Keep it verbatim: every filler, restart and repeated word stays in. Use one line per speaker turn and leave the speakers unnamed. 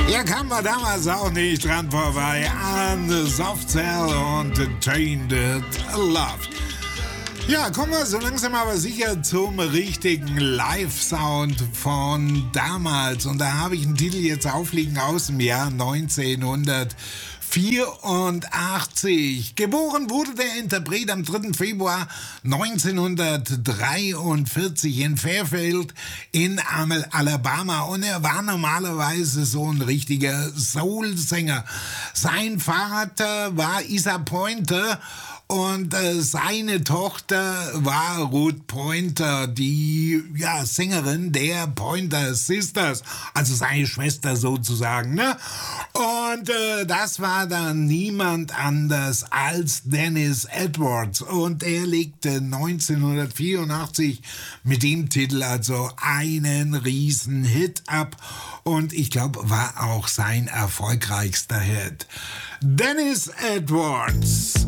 Ja, kam man damals auch nicht dran vorbei an Soft Cell und Tainted Love. Ja, kommen wir so langsam aber sicher zum richtigen Live-Sound von damals. Und da habe ich einen Titel jetzt aufliegen aus dem Jahr neunzehnhundertvierundachtzig. Geboren wurde der Interpret am dritten Februar neunzehnhundertdreiundvierzig in Fairfield in Alabama. Und er war normalerweise so ein richtiger Soul-Sänger. Sein Vater war Isa Pointer. Und äh, seine Tochter war Ruth Pointer, die ja, Sängerin der Pointer Sisters, also seine Schwester sozusagen, ne? Und äh, das war dann niemand anders als Dennis Edwards. Und er legte neunzehnhundertvierundachtzig mit dem Titel also einen riesen Hit ab. Und ich glaube, war auch sein erfolgreichster Hit. Dennis Edwards.